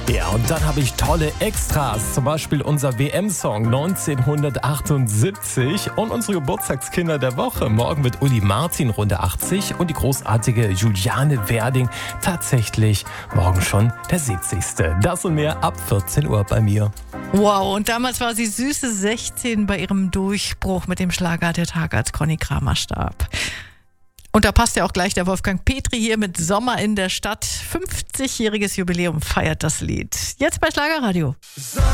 Ja, und dann habe ich tolle Extras, zum Beispiel unser WM-Song 1978 und unsere Geburtstagskinder der Woche. Morgen wird Uli Martin Runde 80 und die großartige Juliane Werding tatsächlich morgen schon der 70. Das und mehr ab 14 Uhr bei mir. Wow, und damals war sie süße 16 bei ihrem Durchbruch mit dem Schlager Der Tag, als Conny Kramer starb. Und da passt ja auch gleich der Wolfgang Petri hier mit Sommer in der Stadt. 50-jähriges Jubiläum feiert das Lied. Jetzt bei Schlagerradio.